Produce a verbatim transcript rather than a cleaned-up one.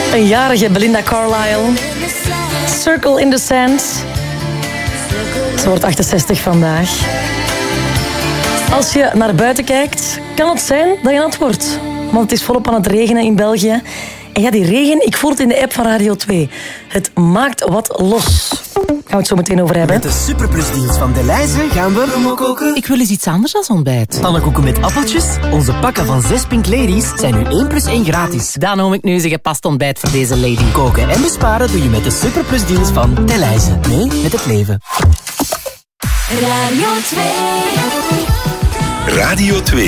Een jarige Belinda Carlisle. Circle in the Sand. Ze wordt achtenzestig vandaag. Als je naar buiten kijkt, kan het zijn dat je nat wordt. Want het is volop aan het regenen in België. En ja, die regen, ik voel het in de app van Radio twee. Het maakt wat los. Gaan we het zo meteen over hebben. Met de Superplusdeals van Delhaize gaan we koken. Ik wil eens iets anders dan ontbijt. Pannenkoeken met appeltjes. Onze pakken van zes Pink Ladies zijn nu één plus één gratis. Dan noem ik nu eens een gepast ontbijt voor deze lady. Koken en besparen doe je met de Superplusdeals van Delhaize. Mee met het leven. Radio twee. Radio twee.